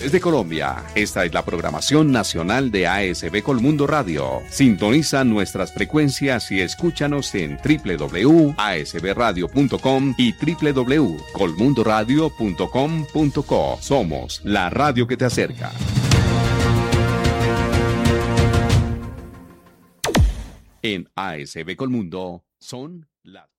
de Colombia. Esta es la programación nacional de ASB Colmundo Radio. Sintoniza nuestras frecuencias y escúchanos en www.asbradio.com y www.colmundoradio.com.co. Somos la radio que te acerca. En ASB Colmundo son las